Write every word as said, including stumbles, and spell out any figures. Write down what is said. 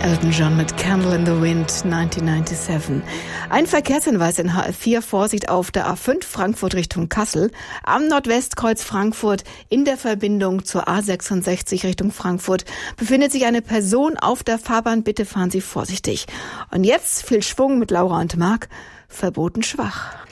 Elton John mit Candle in the Wind neunzehnhundertsiebenundneunzig. Ein Verkehrshinweis in H F vier, Vorsicht auf der A fünf Frankfurt Richtung Kassel. Am Nordwestkreuz Frankfurt in der Verbindung zur A sechsundsechzig Richtung Frankfurt befindet sich eine Person auf der Fahrbahn. Bitte fahren Sie vorsichtig. Und jetzt viel Schwung mit Laura und Marc. Verboten schwach.